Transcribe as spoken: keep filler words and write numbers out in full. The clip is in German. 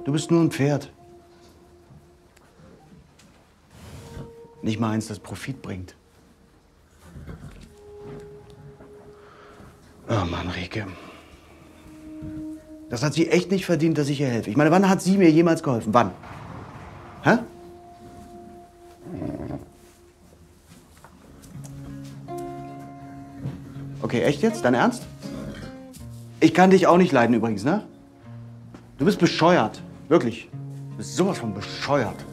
Du bist nur ein Pferd. Nicht mal eins, das Profit bringt. Oh Mann, Rieke. Das hat sie echt nicht verdient, dass ich ihr helfe. Ich meine, wann hat sie mir jemals geholfen? Wann? Hä? Okay, echt jetzt? Dein Ernst? Ich kann dich auch nicht leiden übrigens, ne? Du bist bescheuert. Wirklich. Du bist sowas von bescheuert.